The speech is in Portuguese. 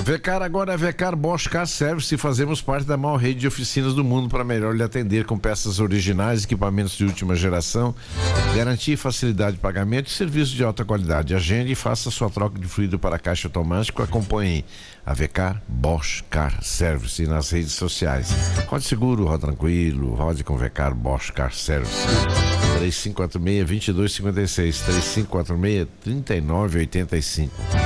Vecar agora é Vecar Bosch Car Service e fazemos parte da maior rede de oficinas do mundo para melhor lhe atender com peças originais, equipamentos de última geração, garantia e facilidade de pagamento e serviço de alta qualidade. Agende e faça sua troca de fluido para caixa automático. Acompanhe a Vecar Bosch Car Service nas redes sociais. Rode seguro, rode tranquilo, rode com Vecar Bosch Car Service. 3546-2256, 3546-3985.